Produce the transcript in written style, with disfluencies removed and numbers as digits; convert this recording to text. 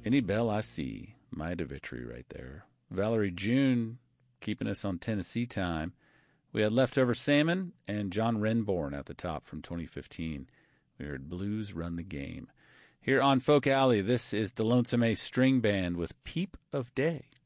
Any bell I see. Maida Vitry right there. Valerie June keeping us on Tennessee time. We had Leftover Salmon and John Renborn at the top from 2015. We heard Blues Run the Game. Here on Folk Alley, this is the Lonesome Ace String Band with Peep of Day.